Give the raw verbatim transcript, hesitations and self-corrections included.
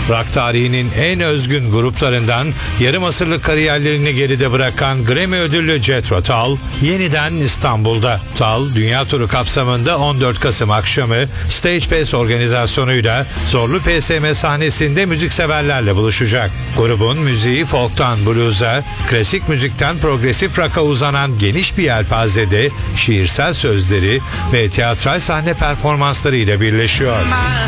Rock tarihinin en özgün gruplarından yarım asırlık kariyerlerini geride bırakan Grammy ödüllü Jethro Tull yeniden İstanbul'da. Tull, dünya turu kapsamında on dört Kasım akşamı Stage Pass organizasyonuyla Zorlu P S M sahnesinde müzikseverlerle buluşacak. Grubun müziği folk'tan blues'a, klasik müzikten progresif rock'a uzanan geniş bir yelpazede şiirsel sözleri ve tiyatral sahne performansları ile birleşiyor.